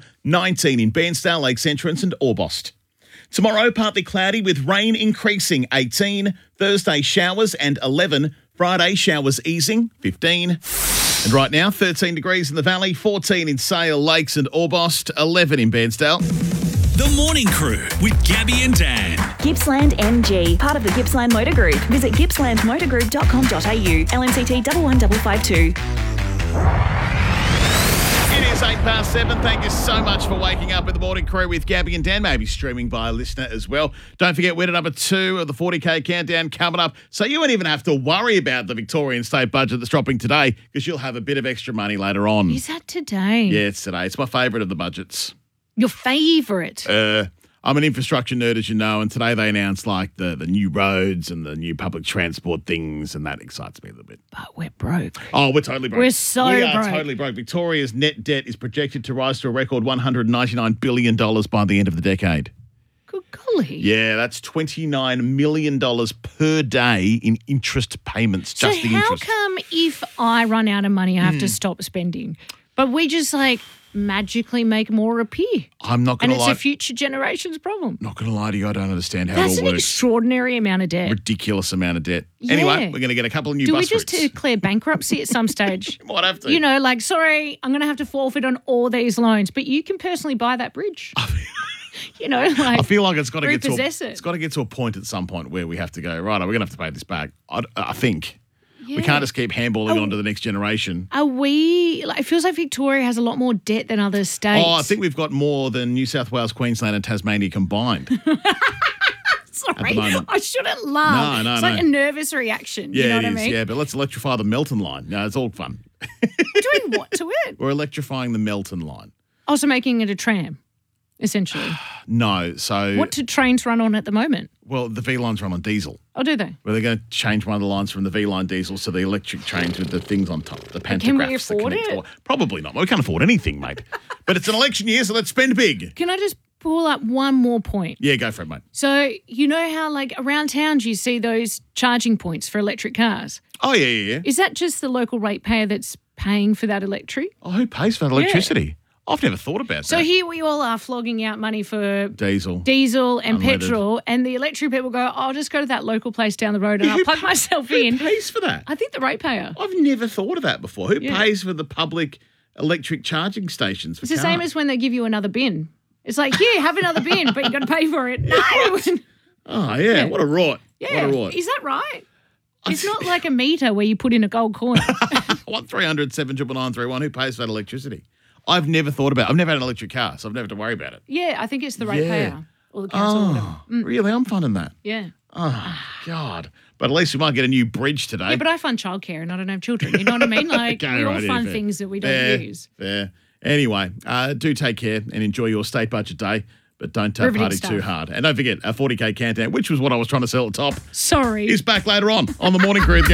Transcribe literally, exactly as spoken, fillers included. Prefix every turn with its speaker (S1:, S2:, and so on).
S1: nineteen in Bairnsdale, Lakes Entrance and Orbost. Tomorrow, partly cloudy with rain increasing, eighteen. Thursday, showers and eleven. Friday, showers easing, fifteen. And right now, thirteen degrees in the valley, fourteen in Sale, Lakes and Orbost, eleven in Bairnsdale.
S2: The Morning Crew with Gabby and Dan.
S3: Gippsland M G, part of the Gippsland Motor Group. Visit gippsland motor group dot com dot a u. L M C T one one five five two.
S1: It is eight past seven. Thank you so much for waking up with the Morning Crew with Gabby and Dan, maybe streaming via listener as well. Don't forget, we're at number two of the forty K countdown coming up. So you won't even have to worry about the Victorian state budget that's dropping today because you'll have a bit of extra money later on.
S4: Is that today?
S1: Yeah, it's today. It's my favourite of the budgets.
S4: Your favourite?
S1: Uh, I'm an infrastructure nerd, as you know, and today they announced like the, the new roads and the new public transport things, and that excites me a little bit.
S4: But we're broke.
S1: Oh, we're totally broke.
S4: We're so
S1: we are
S4: broke.
S1: totally broke. Victoria's net debt is projected to rise to a record one hundred ninety-nine billion dollars by the end of the decade.
S4: Good golly.
S1: Yeah, that's twenty-nine million dollars per day in interest payments,
S4: So
S1: just the
S4: how
S1: interest.
S4: come if I run out of money, I have
S1: Hmm.
S4: to stop spending? But we just like magically make more appear.
S1: I'm not going
S4: And
S1: to
S4: it's
S1: lie.
S4: a future generation's problem.
S1: Not going to lie to you, I don't understand how
S4: That's
S1: it
S4: an
S1: all works.
S4: extraordinary amount of debt.
S1: Ridiculous amount of debt.
S4: Yeah.
S1: Anyway, we're going to get a couple of new
S4: Do we
S1: bus
S4: just
S1: routes.
S4: declare bankruptcy at some stage?
S1: Might have to.
S4: You know, like, sorry, I'm going to have to forfeit on all these loans, but you can personally buy that bridge. You know, like,
S1: I feel like it's got to get to a,
S4: repossess it.
S1: it's got to get to a point at some point where we have to go, right, we're going to have to pay this back. I, I think. We
S4: Yeah.
S1: can't just keep handballing
S4: Oh.
S1: on to the next generation.
S4: Are we, like, it feels like Victoria has a lot more debt than other states.
S1: Oh, I think we've got more than New South Wales, Queensland and Tasmania combined.
S4: Sorry,
S1: moment.
S4: I shouldn't laugh.
S1: No, no,
S4: it's
S1: no.
S4: like a nervous reaction.
S1: Yeah,
S4: you know
S1: it
S4: what
S1: is.
S4: I mean?
S1: Yeah, but let's electrify the Melton line. No, it's all fun.
S4: Doing what to it?
S1: We're electrifying the Melton line.
S4: Also making it a tram, essentially.
S1: No, so...
S4: What do trains run on at the moment?
S1: Well, the V lines run on diesel.
S4: Oh, do they?
S1: Well, they're going to change one of the lines from the V line diesel to the electric trains with the things on top, the pantographs.
S4: Can we
S1: that
S4: afford
S1: connect
S4: it?
S1: all- Probably not. We can't afford anything, mate. But it's an election year, so let's spend big.
S4: Can I just pull up one more point?
S1: Yeah, go for it, mate.
S4: So, you know how, like, around towns you see those charging points for electric cars?
S1: Oh, yeah, yeah, yeah.
S4: Is that just the local ratepayer that's paying for that electric?
S1: Oh, who pays for that electricity? I've never thought about
S4: So
S1: that.
S4: here we all are flogging out money for
S1: Diesel.
S4: diesel and
S1: Unleaded.
S4: petrol, and the electric people go, oh, I'll just go to that local place down the road and I'll
S1: Who
S4: plug
S1: pa-
S4: myself
S1: Who
S4: in.
S1: pays for that?
S4: I think the ratepayer.
S1: I've never thought of that before. Who
S4: Yeah.
S1: pays for the public electric charging stations for
S4: It's the
S1: cars?
S4: same as when they give you another bin. It's like, here, have another bin, but you got to pay for it. No.
S1: Oh, yeah.
S4: Yeah.
S1: What a rot.
S4: yeah.
S1: What a rot.
S4: Is that right? It's not like a meter where you put in a gold coin.
S1: one three hundred seven nine nine three one. Who pays for that electricity? I've never thought about it. I've never had an electric car, so I've never had to worry about it.
S4: Yeah, I think it's the ratepayer or the council or whatever.
S1: Oh, really? I'm funding that.
S4: Yeah.
S1: Oh, God. But at least we might get a new bridge today.
S4: Yeah, but I fund childcare and I don't have children. You know what I mean? Like,
S1: Okay,
S4: we all
S1: right, yeah,
S4: fund
S1: fair.
S4: things that we don't
S1: Fair,
S4: use.
S1: Fair. Anyway, uh, do take care and enjoy your state budget day, but don't uh,
S4: Riveting
S1: party
S4: stuff.
S1: too hard. And don't forget, our forty K countdown, which was what I was trying to sell at the top,
S4: Sorry.
S1: is back later on on the Morning Crew.